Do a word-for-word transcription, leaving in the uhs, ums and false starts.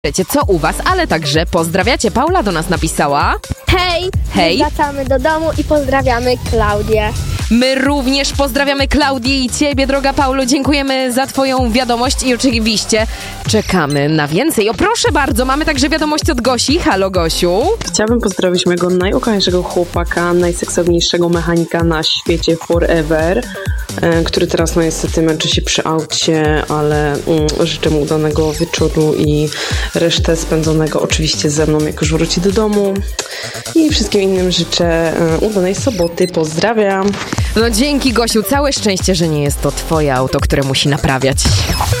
Wiecie, co u was, ale także pozdrawiacie. Paula do nas napisała. Hej! Hej. Wracamy do domu i pozdrawiamy Klaudię. My również pozdrawiamy Klaudię i ciebie, droga Paulo. Dziękujemy za twoją wiadomość i oczywiście czekamy na więcej. O, proszę bardzo, mamy także wiadomość od Gosi. Halo, Gosiu. Chciałabym pozdrowić mojego najukochańszego chłopaka, najseksowniejszego mechanika na świecie forever, e, który teraz no niestety męczy się przy aucie, ale mm, życzę mu udanego wieczoru i resztę spędzonego oczywiście ze mną, jak już wróci do domu. I wszystkim innym życzę e, udanej soboty. Pozdrawiam. No dzięki, Gosiu. Całe szczęście, że nie jest to twoje auto, które musi naprawiać.